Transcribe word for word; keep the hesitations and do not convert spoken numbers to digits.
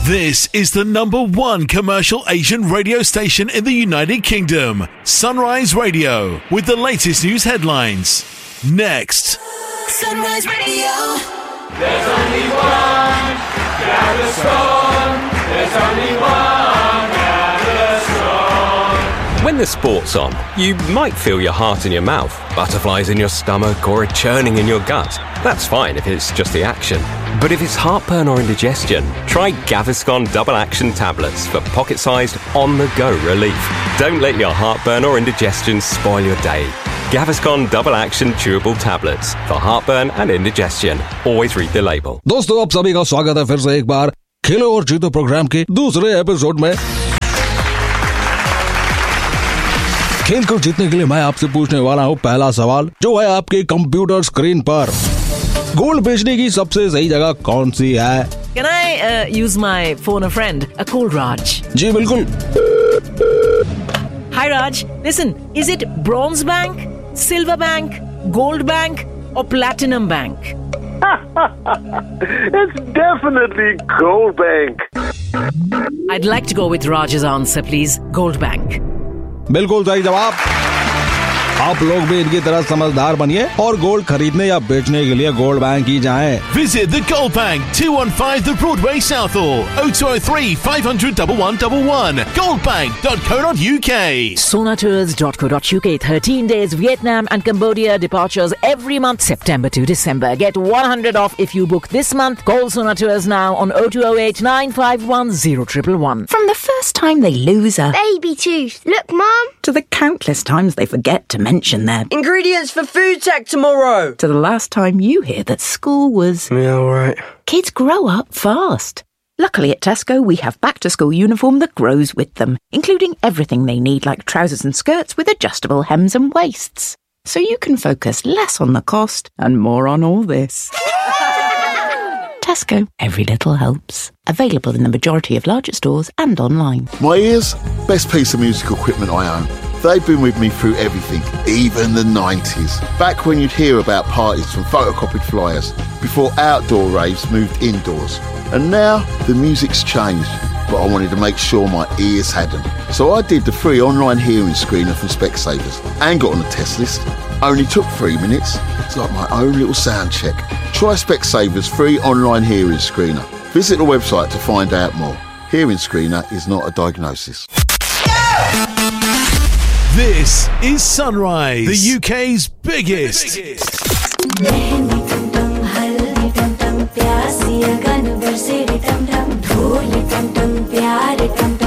This is the number one commercial Asian radio station in the United Kingdom. Sunrise Radio, with the latest news headlines. Next. Sunrise Radio. There's only one Gaviscon. There's only one Gaviscon. When the sport's on, you might feel your heart in your mouth, butterflies in your stomach, or a churning in your gut. That's fine if it's just the action. But if it's heartburn or indigestion, try Gaviscon Double Action Tablets for pocket-sized, on-the-go relief. Don't let your heartburn or indigestion spoil your day. Gaviscon Double Action Chewable Tablets for heartburn and indigestion. Always read the label. दोस्तों, आप सभी का स्वागत है फिर से एक बार खेलो और जीतो प्रोग्राम के दूसरे एपिसोड में। खेल को जीतने के लिए मैं आपसे पूछने वाला हूँ पहला सवाल, जो है आपके कंप्यूटर स्क्रीन पर। गोल्ड बेचने की सबसे सही जगह कौन सी है? Can I uh, use my phone a friend? A call Raj. जी बिल्कुल। Hi Raj, listen, is it Bronze Bank, Silver Bank, Gold Bank or Platinum Bank? It's definitely Gold Bank. I'd like to go with Raj's answer, please. Gold Bank. बिल्कुल सही जवाब। आप लोग भी इनकी तरह समझदार बनिए और गोल्ड खरीदने या बेचने के लिए गोल्ड बैंक ही जाएं। Visit the Gold Bank, two one five The Broadway, Southall, oh two oh three, five hundred, one one one one, goldbank dot co dot uk. Sonatours dot co dot uk. thirteen days Vietnam and Cambodia departures every month, September to December. Get one hundred off if you book this month. Call Sonatours now on oh two oh eight, nine five one, oh one one one. From the first time they lose a baby tooth, look Mum, to the countless times they forget to mention their ingredients for food tech tomorrow, to the last time you hear that school was yeah, all right. Kids grow up fast. Luckily at Tesco we have back to school uniform that grows with them, including everything they need like trousers and skirts with adjustable hems and waists. So you can focus less on the cost and more on all this. Tesco, every little helps. Available in the majority of larger stores and online. My ears, best piece of musical equipment I own. They've been with me through everything, even the nineties. Back when you'd hear about parties from photocopied flyers, before outdoor raves moved indoors. And now, the music's changed, but I wanted to make sure my ears hadn't. So I did the free online hearing screener from Specsavers and got on the test list. Only took three minutes. It's like my own little sound check. Try Specsavers free online hearing screener. Visit the website to find out more. Hearing screener is not a diagnosis. This is Sunrise, the U K's biggest. biggest.